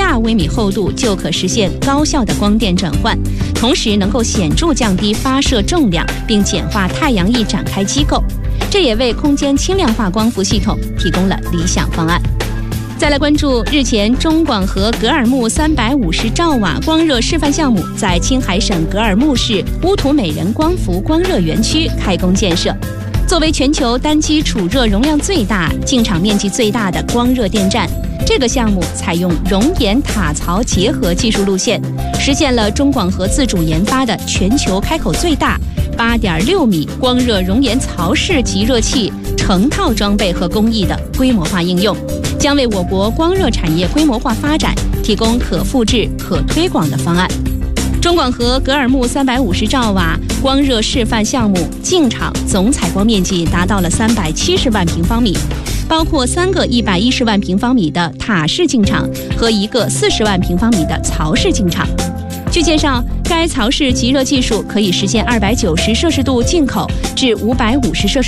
大微米厚度就可实现高效的光电转换，同时能够显著降低发射重量，并简化太阳翼展开机构，这也为空间轻量化光伏系统提供了理想方案。再来关注日前中广核格尔木350兆瓦光热示范项目在青海省格尔木市乌图美人光伏光热园区开工建设。作为全球单机储热容量最大、进场面积最大的光热电站，这个项目采用熔岩塔槽结合技术路线，实现了中广核自主研发的全球开口最大8.6米光热熔岩槽式集热器成套装备和工艺的规模化应用，将为我国光热产业规模化发展提供可复制、可推广的方案。中广核格尔木350兆瓦光热示范项目净场总采光面积达到了370万平方米，包括3个110万平方米的塔式净场和1个40万平方米的槽式净场。据介绍，该槽式集热技术可以实现290摄氏度进口至550摄氏